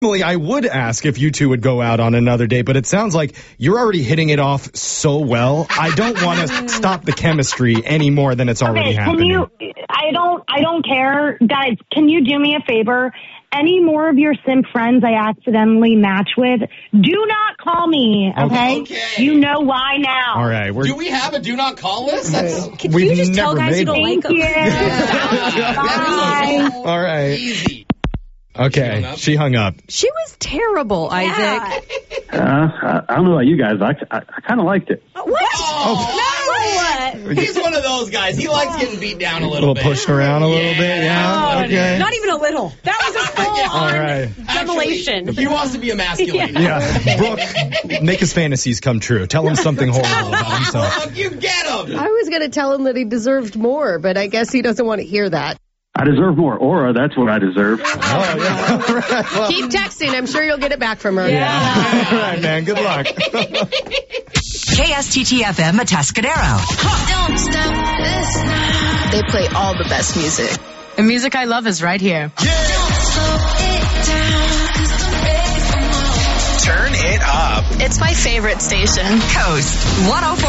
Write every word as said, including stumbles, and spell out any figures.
Normally, I would ask if you two would go out on another date, but it sounds like you're already hitting it off so well. I don't want to stop the chemistry any more than it's already okay, can happening. you, I don't, I don't care. Guys, can you do me a favor? Any more of your simp friends I accidentally match with, do not call me, okay? Okay. You know why now. All right. We're, Do we have a do not call list? That's Can We've you just never tell guys you made don't one. like Thank them? you. Bye. All right. easy. Okay. She hung up? She hung up. She was terrible, Isaac. Uh, I, I don't know about you guys. I, I, I kind of liked it. What? Oh, No. He's one of those guys. He likes getting beat down a A little, little bit. pushed around a little Yeah. bit. Yeah. Oh, Okay. Not even a little. That was a full-on All right. demolition. Actually, he wants to be emasculated. Yeah. Brooke, make his fantasies come true. Tell him something horrible about himself. Look, you get him. I was going to tell him that he deserved more, but I guess he doesn't want to hear that. I deserve more aura. That's what I deserve. Oh, yeah. All right. Well, Keep texting. I'm sure you'll get it back from her. all right, man. Good luck. K S T T F M Atascadero. They play all the best music. The music I love is right here. Turn it up. It's my favorite station. Coast one oh four.